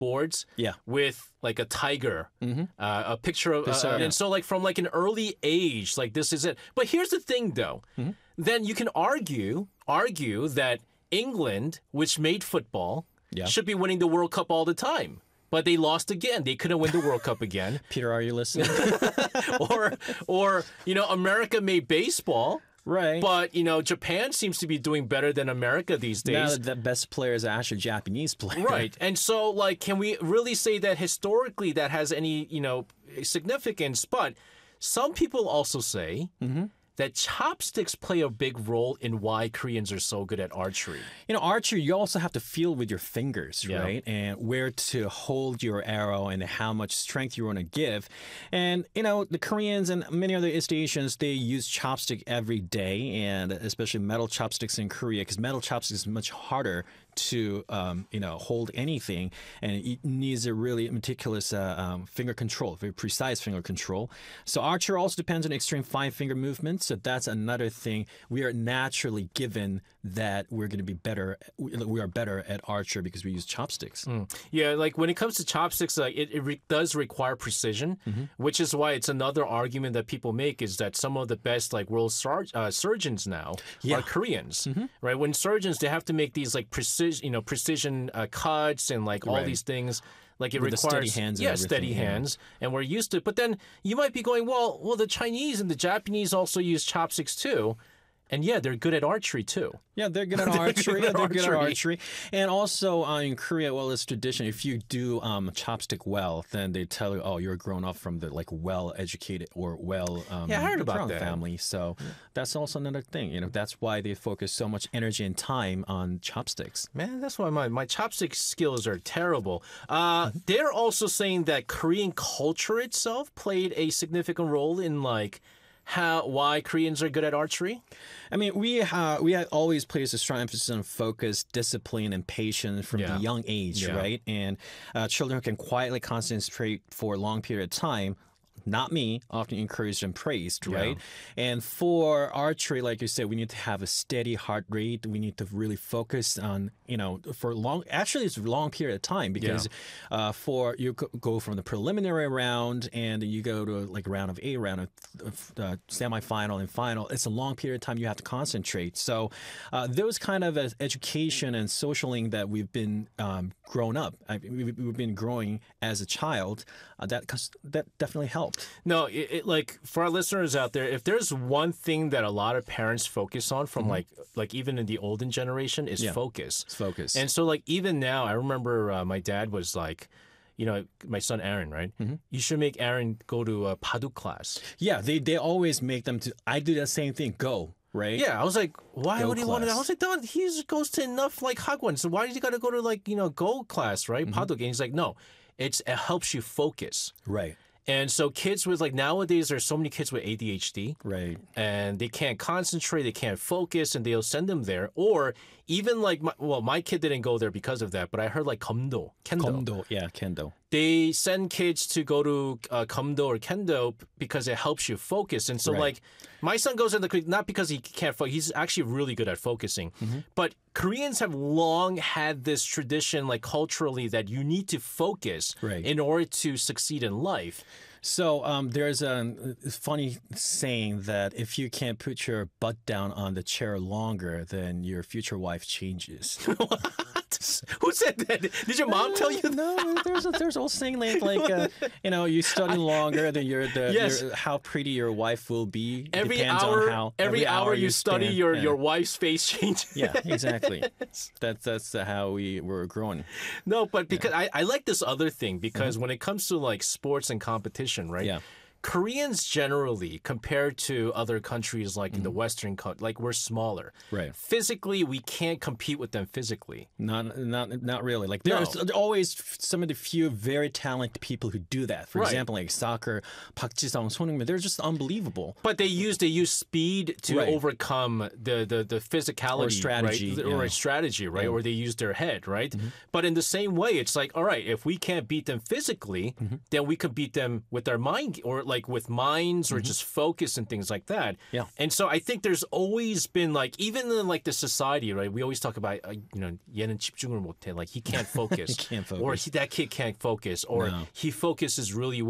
boards Yeah. with like a tiger, a picture of, and so like from like an early age, like this is it. But here's the thing, though. Then you can argue that England, which made football, should be winning the World Cup all the time. But they lost again. They couldn't win the World Cup again. Peter, are you listening? or America made baseball. Right. But, Japan seems to be doing better than America these days. Now the best players are actually Japanese players. Right. And so, like, can we really say that historically that has any, significance? But some people also say that chopsticks play a big role in why Koreans are so good at archery. Archery, you also have to feel with your fingers, right? And where to hold your arrow and how much strength you want to give. And, the Koreans and many other East Asians, they use chopstick every day, and especially metal chopsticks in Korea, because metal chopsticks is much harder to, hold anything. And it needs a really meticulous finger control, very precise finger control. So archery also depends on extreme fine finger movements. So that's another thing. We are naturally given that we're going to be better. We are better at archery because we use chopsticks. Yeah, like when it comes to chopsticks, it does require precision, which is why it's another argument that people make is that some of the best like world surgeons now are Koreans, right? When surgeons, they have to make these like precision cuts and like all these things. Like it with requires steady hands, steady hands, and we're used to it. But then you might be going, well, the Chinese and the Japanese also use chopsticks too. And yeah, they're good at archery too. Yeah, they're good at archery. They're good at archery. And also in Korea, well, it's tradition. If you do chopstick well, then they tell you, oh, you're grown up from the like well-educated or well I heard about that family. So that's also another thing. That's why they focus so much energy and time on chopsticks. Man, that's why my chopstick skills are terrible. They're also saying that Korean culture itself played a significant role in like why Koreans are good at archery? I mean, we had always placed a strong emphasis on focus, discipline, and patience from the young age, right? And children who can quietly concentrate for a long period of time, not me, often encouraged and praised, right? And for archery, like you said, we need to have a steady heart rate. We need to really focus on, for it's a long period of time because you go from the preliminary round and you go to like round of 8, round of semifinal and final. It's a long period of time you have to concentrate. So those kind of education and socialing that we've been grown up, we've been growing as a child, that definitely helped. No, like for our listeners out there, if there's one thing that a lot of parents focus on from like even in the olden generation is focus. It's focus. And so like even now, I remember my dad was like, my son Aaron, right? You should make Aaron go to a Baduk class. Yeah, they always make them to. I do that same thing. Go. Right? Yeah, I was like, why would he want to? I was like, Don, he goes to enough like hagwon, so why does he got to go to like go class, right? Baduk, and he's like, no, it helps you focus, right? And so kids with like nowadays there's so many kids with ADHD. Right. And they can't concentrate, they can't focus, and they'll send them there. Or even like, my kid didn't go there because of that, but I heard like kendo. Kendo. They send kids to go to kendo or kendo because it helps you focus. And so like my son goes in not because he can't focus, he's actually really good at focusing. But Koreans have long had this tradition, like culturally, that you need to focus in order to succeed in life. So there's a funny saying that if you can't put your butt down on the chair longer, then your future wife changes. Who said that? Did your mom tell you that? No, there's a old saying like you study longer, then how pretty your wife will be. Every hour you study, your wife's face changes. Yeah, exactly. That's how we were growing. No, but because I like this other thing because when it comes to like sports and competition, right? Yeah. Koreans generally, compared to other countries like in the Western, like we're smaller. Right. Physically, we can't compete with them physically. Not really. Like there's always some of the few very talented people who do that. For example, like soccer, Park Ji-sung, Son Heung-min, they're just unbelievable. But they use speed to overcome the physicality, or strategy, right? Or a strategy, right? Or they use their head, right? But in the same way, it's like, all right, if we can't beat them physically, then we could beat them with our mind or like with minds or just focus and things like that. Yeah. And so I think there's always been like, even in like the society, right? We always talk about, 얘는 집중을 못해. Like he can't focus. He can't focus. Or that kid can't focus. Or he focuses really